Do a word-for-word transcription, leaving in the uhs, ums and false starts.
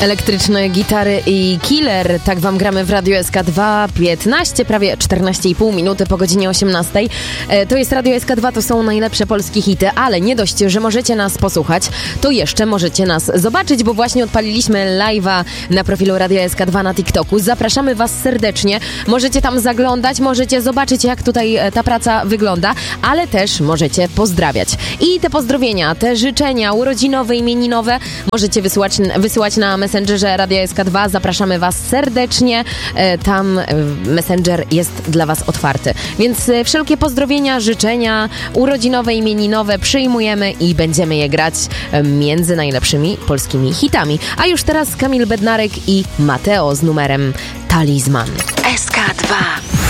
Elektryczne gitary i killer, tak wam gramy w Radio S K dwa, piętnaście, prawie czternaście i pół minuty po godzinie osiemnastej. E, to jest Radio S K dwa, to są najlepsze polskie hity, ale nie dość, że możecie nas posłuchać, to jeszcze możecie nas zobaczyć, bo właśnie odpaliliśmy live'a na profilu Radio S K dwa na TikToku. Zapraszamy was serdecznie, możecie tam zaglądać, możecie zobaczyć, jak tutaj ta praca wygląda, ale też możecie pozdrawiać. I te pozdrowienia, te życzenia urodzinowe, imieninowe możecie wysyłać, wysyłać na Messengerze Radio S K dwa. Zapraszamy was serdecznie. Tam Messenger jest dla was otwarty. Więc wszelkie pozdrowienia, życzenia urodzinowe, imieninowe przyjmujemy i będziemy je grać między najlepszymi polskimi hitami. A już teraz Kamil Bednarek i Mateo z numerem Talizman. S K dwa.